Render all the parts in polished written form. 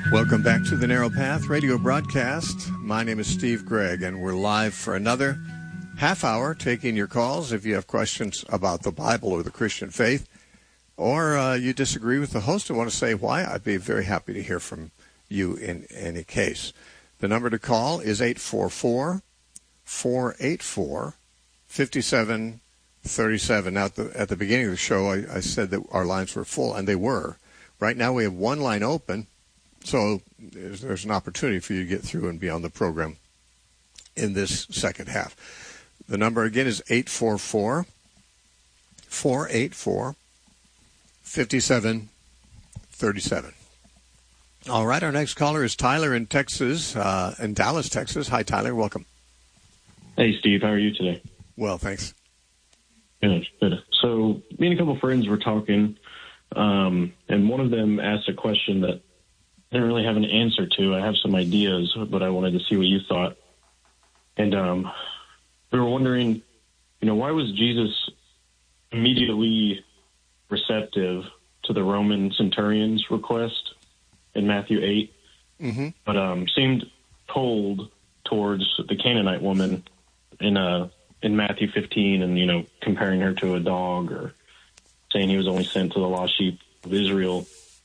Welcome back to the Narrow Path radio broadcast. My name is Steve Gregg, and we're live for another half hour taking your calls. If you have questions about the Bible or the Christian faith, or you disagree with the host and want to say why, I'd be very happy to hear from you in any case. The number to call is 844-484-5737. Now, at the beginning of the show, I said that our lines were full, and they were. Right now we have one line open. So there's an opportunity for you to get through and be on the program in this second half. The number again is 844-484-5737. All right, our next caller is Tyler in Texas, in Dallas, Texas. Hi, Tyler. Welcome. Hey, Steve. How are you today? Well, thanks. Good. So me and a couple of friends were talking, and one of them asked a question that I didn't really have an answer to. I have some ideas, but I wanted to see what you thought. And we were wondering, why was Jesus immediately receptive to the Roman centurion's request in Matthew 8, but seemed cold towards the Canaanite woman in Matthew 15, and comparing her to a dog, or saying he was only sent to the lost sheep of Israel.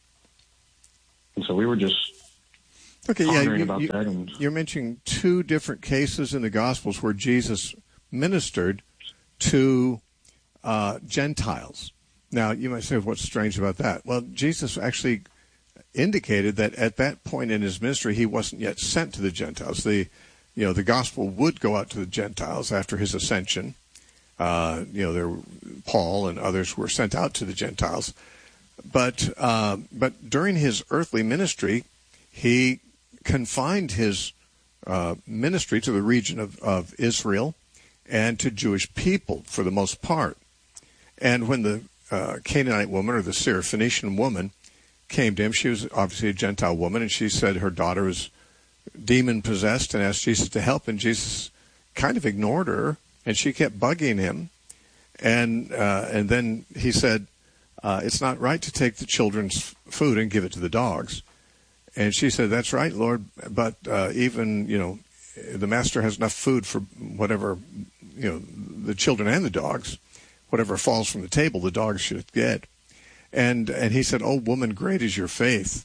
And so we were just pondering about that. And you're mentioning two different cases in the Gospels where Jesus ministered to Gentiles. Now, you might say, what's strange about that? Well, Jesus actually indicated that at that point in his ministry, he wasn't yet sent to the Gentiles. The gospel would go out to the Gentiles after his ascension. Paul and others were sent out to the Gentiles. But during his earthly ministry, he confined his ministry to the region of Israel and to Jewish people for the most part. And when the Canaanite woman, or the Syrophoenician woman, came to him, she was obviously a Gentile woman, and she said her daughter was demon-possessed and asked Jesus to help, and Jesus kind of ignored her, and she kept bugging him. And then he said, it's not right to take the children's food and give it to the dogs. And she said, that's right, Lord, but even, the master has enough food for whatever, the children and the dogs, whatever falls from the table, the dogs should get. And he said, oh, woman, great is your faith.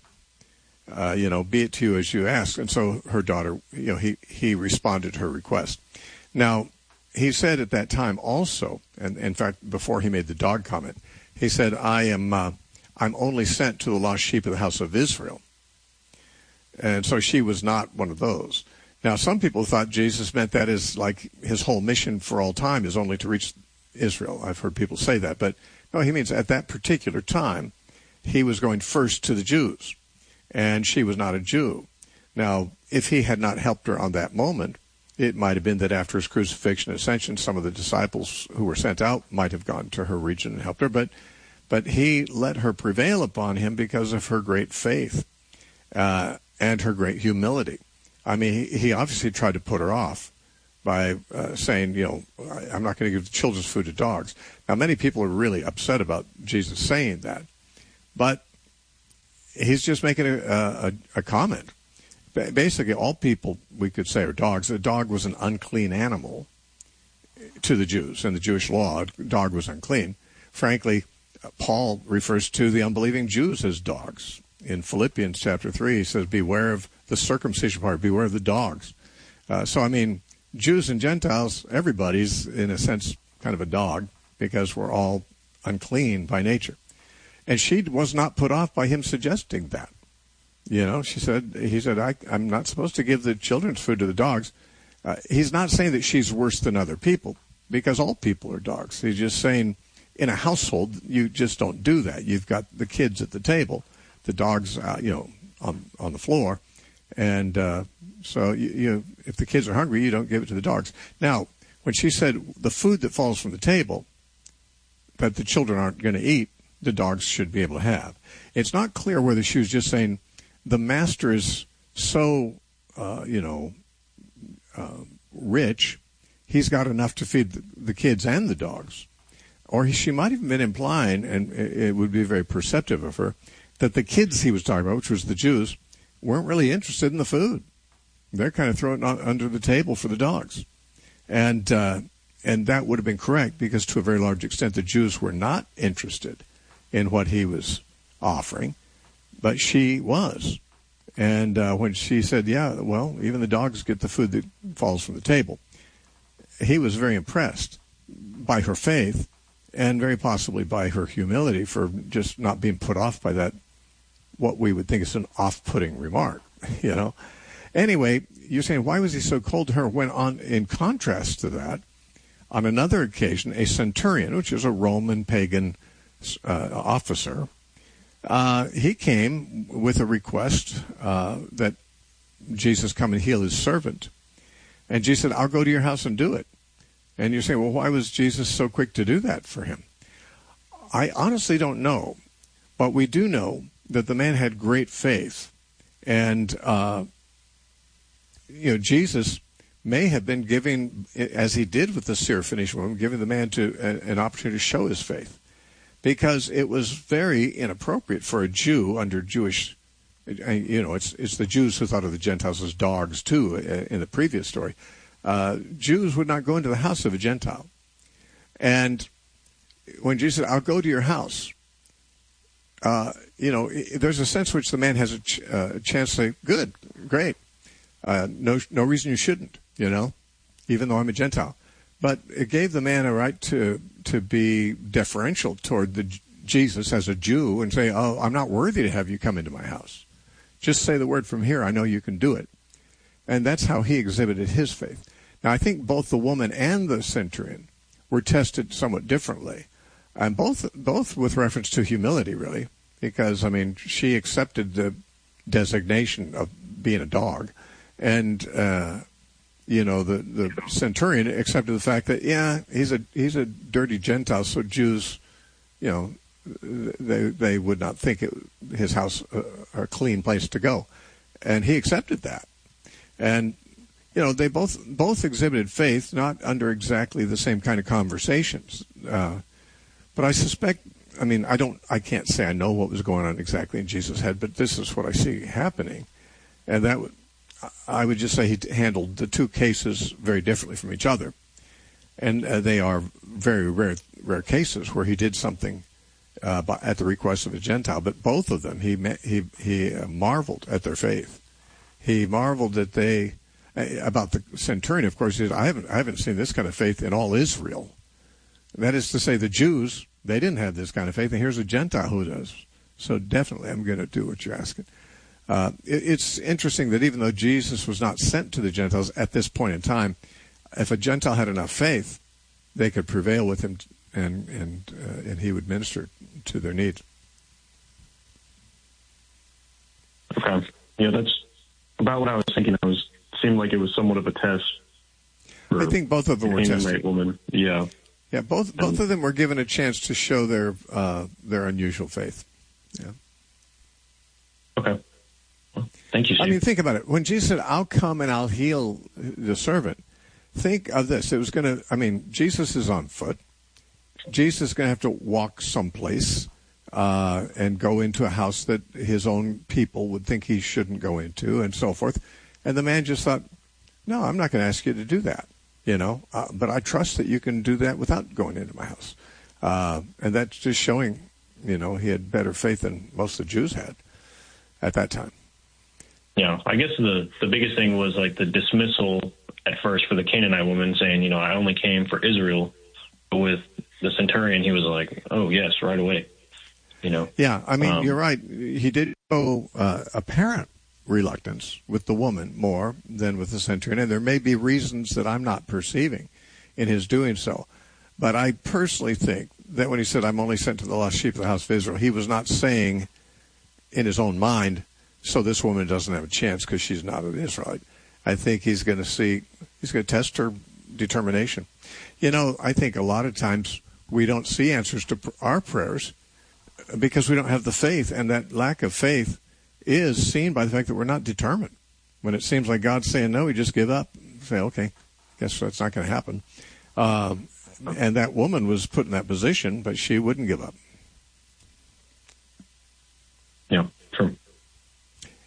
Be it to you as you ask. And so her daughter, he responded to her request. Now, he said at that time also, and in fact, before he made the dog comment, he said, I'm only sent to the lost sheep of the house of Israel. And so she was not one of those. Now, some people thought Jesus meant that as like his whole mission for all time is only to reach Israel. I've heard people say that. But no, he means at that particular time, he was going first to the Jews. And she was not a Jew. Now, if he had not helped her on that moment, it might have been that after his crucifixion and ascension, some of the disciples who were sent out might have gone to her region and helped her. But he let her prevail upon him because of her great faith and her great humility. I mean, he obviously tried to put her off by saying, I'm not going to give the children's food to dogs. Now, many people are really upset about Jesus saying that. But he's just making a comment. Basically, all people, we could say, are dogs. A dog was an unclean animal to the Jews. In the Jewish law, a dog was unclean. Frankly, Paul refers to the unbelieving Jews as dogs. In Philippians chapter 3, he says, beware of the circumcision part, beware of the dogs. So, I mean, Jews and Gentiles, everybody's, in a sense, kind of a dog because we're all unclean by nature. And she was not put off by him suggesting that. He said, I'm not supposed to give the children's food to the dogs. He's not saying that she's worse than other people, because all people are dogs. He's just saying in a household, you just don't do that. You've got the kids at the table, the dogs, on the floor. And so if the kids are hungry, you don't give it to the dogs. Now, when she said the food that falls from the table that the children aren't going to eat, the dogs should be able to have. It's not clear whether she was just saying the master is so, rich, he's got enough to feed the kids and the dogs. Or she might have been implying, and it would be very perceptive of her, that the kids he was talking about, which was the Jews, weren't really interested in the food. They're kind of throwing it under the table for the dogs. And that would have been correct, because to a very large extent the Jews were not interested in what he was offering, but she was. And when she said, yeah, well, even the dogs get the food that falls from the table, he was very impressed by her faith and very possibly by her humility for just not being put off by that, what we would think is an off-putting remark, you know. Anyway, you're saying, why was he so cold to her? When on, in contrast to that, on another occasion, a centurion, which is a Roman pagan officer, he came with a request that Jesus come and heal his servant. And Jesus said, I'll go to your house and do it. And you're saying, well, why was Jesus so quick to do that for him? I honestly don't know. But we do know that the man had great faith. And, Jesus may have been giving, as he did with the Syrophoenician woman, giving the man an opportunity to show his faith. Because it was very inappropriate for a Jew under Jewish, it's the Jews who thought of the Gentiles as dogs too in the previous story. Jews would not go into the house of a Gentile. And when Jesus said, I'll go to your house, there's a sense in which the man has a chance to say, good, great. No reason you shouldn't, even though I'm a Gentile. But it gave the man a right to be deferential toward Jesus as a Jew and say, oh, I'm not worthy to have you come into my house. Just say the word from here. I know you can do it. And that's how he exhibited his faith. Now, I think both the woman and the centurion were tested somewhat differently, and both with reference to humility, really, because, she accepted the designation of being a dog, and the centurion accepted the fact that, yeah, he's a dirty Gentile, so Jews, they would not think his house a clean place to go, and he accepted that, and they both exhibited faith, not under exactly the same kind of conversations, but I suspect. I can't say I know what was going on exactly in Jesus' head, but this is what I see happening, and I would just say he handled the two cases very differently from each other, and they are very rare cases where he did something at the request of a Gentile. But both of them, he marveled at their faith. He marveled that they. About the centurion, of course, he said, I haven't seen this kind of faith in all Israel. That is to say, the Jews, they didn't have this kind of faith, and here's a Gentile who does. So definitely I'm going to do what you're asking. It's interesting that even though Jesus was not sent to the Gentiles at this point in time, if a Gentile had enough faith, they could prevail with him, and he would minister to their needs. Okay. Yeah, that's about what I was thinking. Seemed like it was somewhat of a test. I think both of them were tested. Woman. Yeah. Yeah, both of them were given a chance to show their unusual faith. Yeah. Okay. Well, thank you, Steve. Think about it. When Jesus said, I'll come and I'll heal the servant, think of this. It was going to, Jesus is on foot. Jesus is going to have to walk someplace and go into a house that his own people would think he shouldn't go into and so forth. And the man just thought, no, I'm not going to ask you to do that, but I trust that you can do that without going into my house. And that's just showing, he had better faith than most of the Jews had at that time. Yeah, I guess the biggest thing was like the dismissal at first for the Canaanite woman saying, I only came for Israel. But with the centurion, he was like, oh, yes, right away. Yeah, you're right. He did show apparent reluctance with the woman more than with the centurion, and there may be reasons that I'm not perceiving in his doing so. But I personally think that when he said, I'm only sent to the lost sheep of the house of Israel, he was not saying in his own mind, so this woman doesn't have a chance because she's not an Israelite. I think he's going to test her determination. I think a lot of times we don't see answers to our prayers because we don't have the faith, and that lack of faith is seen by the fact that we're not determined. When it seems like God's saying no, we just give up. Say, okay, guess that's not going to happen. And that woman was put in that position, but she wouldn't give up. Yeah, true.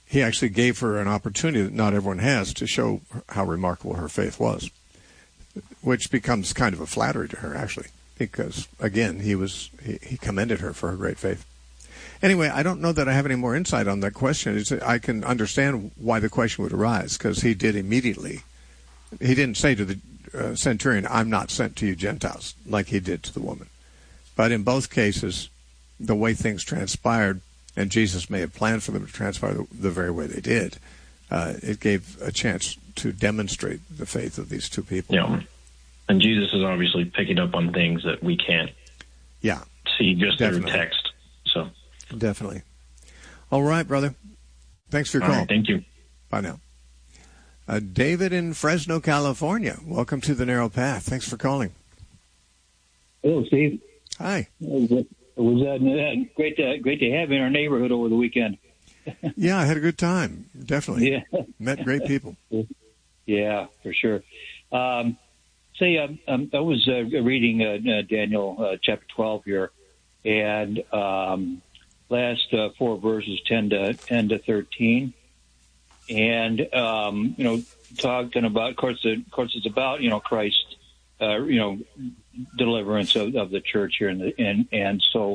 he actually gave her an opportunity that not everyone has to show how remarkable her faith was, which becomes kind of a flattery to her, actually, because, again, he commended her for her great faith. Anyway, I don't know that I have any more insight on that question. I can understand why the question would arise, because he did immediately. He didn't say to the centurion, I'm not sent to you Gentiles, like he did to the woman. But in both cases, the way things transpired, and Jesus may have planned for them to transpire the very way they did, it gave a chance to demonstrate the faith of these two people. Yeah. And Jesus is obviously picking up on things that we can't see just through text. So definitely. All right, brother. Thanks for your call. Right, thank you. Bye now. David in Fresno, California. Welcome to the Narrow Path. Thanks for calling. Hello, Steve. Hi. It was great to have you in our neighborhood over the weekend. Yeah, I had a good time. Definitely. Yeah. Met great people. Yeah, for sure. I was reading Daniel chapter 12 here, and last 4 verses, 10 to 13, and talking about, of course, it's about Christ, deliverance of the church here, and so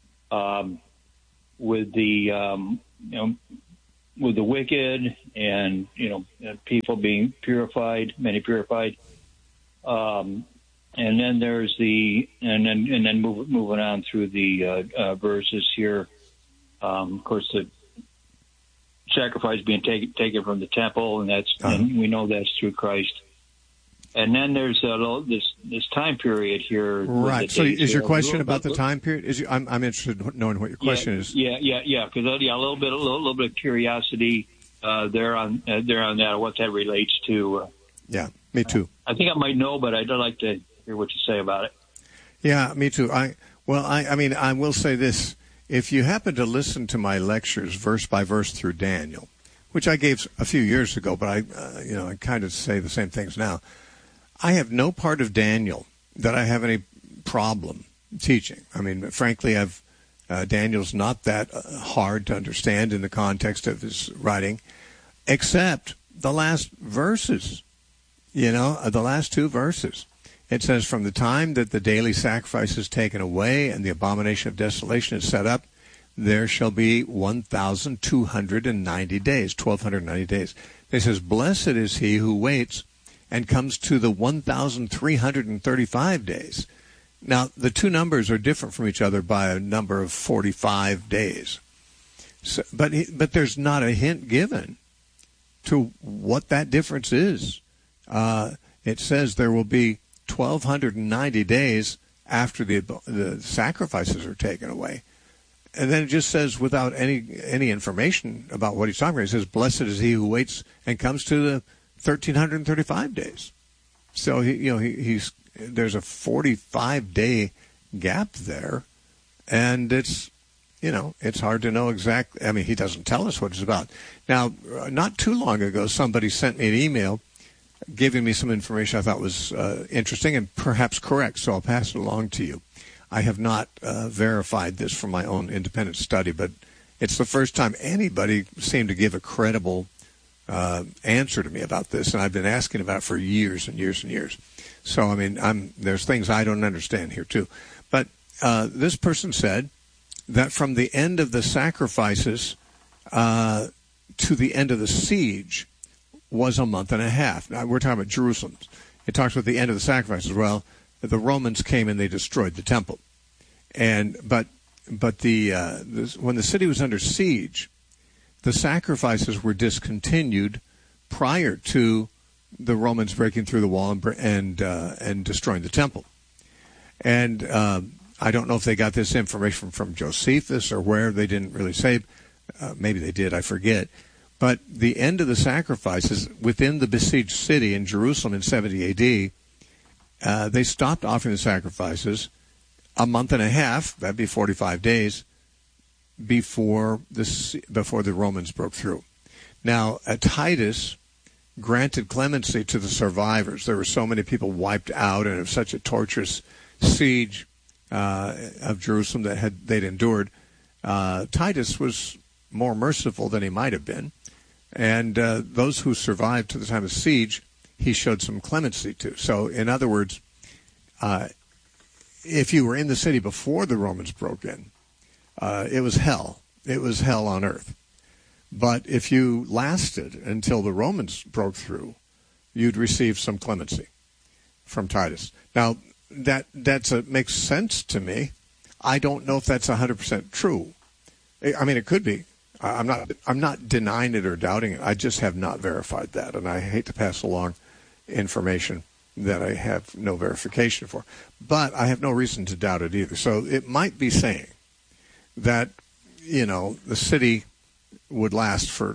with the wicked and people being purified, many purified, and then there's moving on through the verses here. Of course, the sacrifice being taken from the temple, and we know that's through Christ. And then there's this time period here. Right. So, is your question about the time period? I'm interested in knowing what your question is. Yeah. Because a little bit of curiosity there on that, what that relates to. Yeah, me too. I think I might know, but I'd like to hear what you say about it. Yeah, me too. I will say this: if you happen to listen to my lectures verse by verse through Daniel, which I gave a few years ago, but I kind of say the same things now. I have no part of Daniel that I have any problem teaching. I mean, frankly, Daniel's not that hard to understand in the context of his writing, except the last verses, the last 2 verses. It says, from the time that the daily sacrifice is taken away and the abomination of desolation is set up, there shall be 1,290 days, 1,290 days. It says, blessed is he who waits and comes to the 1,335 days. Now, the two numbers are different from each other by a number of 45 days. So, but there's not a hint given to what that difference is. It says there will be 1,290 days after the sacrifices are taken away. And then it just says, without any information about what he's talking about, it says, blessed is he who waits and comes to the 1,335 days. So there's a 45-day gap there, and it's hard to know exactly. I mean, he doesn't tell us what it's about. Now, not too long ago, somebody sent me an email giving me some information I thought was interesting and perhaps correct, so I'll pass it along to you. I have not verified this from my own independent study, but it's the first time anybody seemed to give a credible answer to me about this, and I've been asking about it for years and years and years. So, I mean, there's things I don't understand here, too. But this person said that from the end of the sacrifices to the end of the siege was a month and a half. Now, we're talking about Jerusalem. It talks about the end of the sacrifices. Well, the Romans came and they destroyed the temple. But when the city was under siege, the sacrifices were discontinued prior to the Romans breaking through the wall and destroying the temple. And I don't know if they got this information from Josephus or where. They didn't really say. Maybe they did. I forget. But the end of the sacrifices within the besieged city in Jerusalem in 70 A.D., they stopped offering the sacrifices a month and a half, that'd be 45 days, before the Romans broke through. Now, Titus granted clemency to the survivors. There were so many people wiped out, and it was such a torturous siege of Jerusalem that they'd endured. Titus was more merciful than he might have been. And those who survived to the time of siege, he showed some clemency to. So, in other words, if you were in the city before the Romans broke in, it was hell. It was hell on earth. But if you lasted until the Romans broke through, you'd receive some clemency from Titus. Now, that makes sense to me. I don't know if that's 100% true. I mean, it could be. I'm not denying it or doubting it. I just have not verified that, and I hate to pass along information that I have no verification for. But I have no reason to doubt it either. So it might be saying that, the city would last for,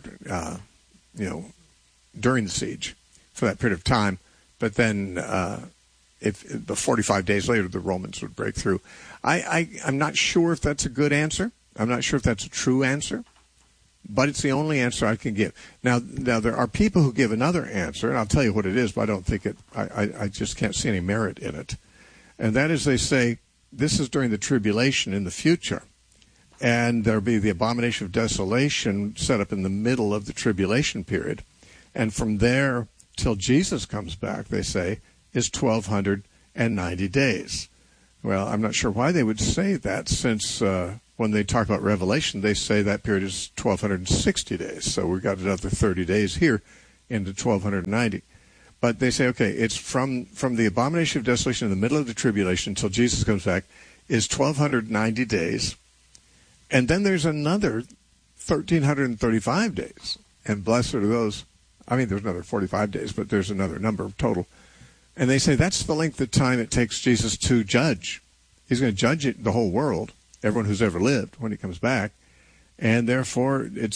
during the siege for that period of time, but then if 45 days later the Romans would break through. I'm not sure if that's a good answer. I'm not sure if that's a true answer, but it's the only answer I can give. Now there are people who give another answer, and I'll tell you what it is, but I don't think I just can't see any merit in it. And that is, they say this is during the tribulation in the future, and there'll be the abomination of desolation set up in the middle of the tribulation period, and from there till Jesus comes back, they say, is 1,290 days. Well, I'm not sure why they would say that, since when they talk about Revelation, they say that period is 1,260 days. So we've got another 30 days here into 1,290. But they say, okay, it's from the abomination of desolation in the middle of the tribulation until Jesus comes back is 1,290 days. And then there's another 1,335 days. And blessed are those. I mean, there's another 45 days, but there's another number total. And they say that's the length of time it takes Jesus to judge. He's going to judge the whole world, everyone who's ever lived, when he comes back. And therefore, it's